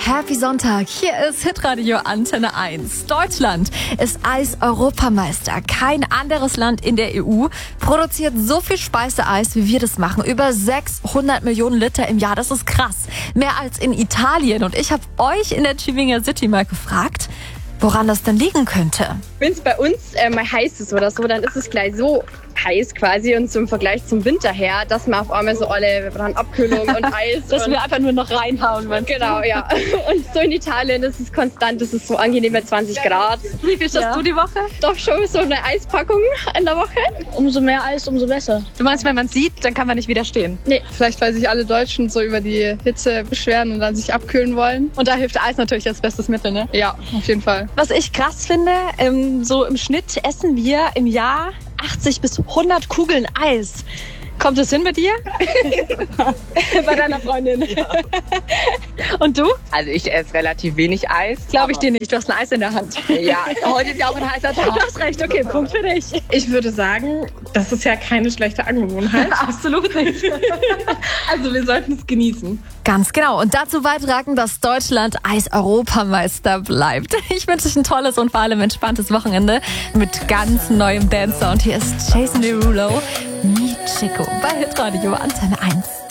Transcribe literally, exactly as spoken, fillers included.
Happy Sonntag. Hier ist Hitradio Antenne eins. Deutschland ist Eis-Europameister. Kein anderes Land in der E U produziert so viel Speiseeis, wie wir das machen. Über sechshundert Millionen Liter im Jahr. Das ist krass. Mehr als in Italien. Und ich habe euch in der Tübinger City mal gefragt, woran das denn liegen könnte. Wenn es bei uns äh, mal heiß ist oder so, dann ist es gleich so heiß quasi und zum Vergleich zum Winter her, dass man auf einmal so alle, wir brauchen Abkühlung und Eis. dass und wir einfach nur noch reinhauen. Genau, ja. Und so in Italien ist es konstant, es ist so angenehm bei zwanzig Grad. Wie viel schaffst Ja. du die Woche? Doch schon so eine Eispackung in der Woche. Umso mehr Eis, umso besser. Du meinst, wenn man sieht, dann kann man nicht widerstehen? Nee. Vielleicht, weil sich alle Deutschen so über die Hitze beschweren und dann sich abkühlen wollen. Und da hilft Eis natürlich als bestes Mittel, ne? Ja, auf jeden Fall. Was ich krass finde, ähm, so im Schnitt essen wir im Jahr achtzig bis hundert Kugeln Eis. Kommt das hin bei dir? Bei deiner Freundin. Ja. Und du? Also ich esse relativ wenig Eis. Glaube ich dir nicht, du hast ein Eis in der Hand. Ja, heute ist ja auch ein heißer Tag. Du hast recht, okay, Punkt für dich. Ich würde sagen, das ist ja keine schlechte Angewohnheit. Absolut nicht. Also wir sollten es genießen. Ganz genau. Und dazu beitragen, dass Deutschland Eis-Europameister bleibt. Ich wünsche euch ein tolles und vor allem entspanntes Wochenende mit ganz neuem Dance-Sound. Hier ist Jason Derulo, Mi Chico bei Hitradio Antenne eins.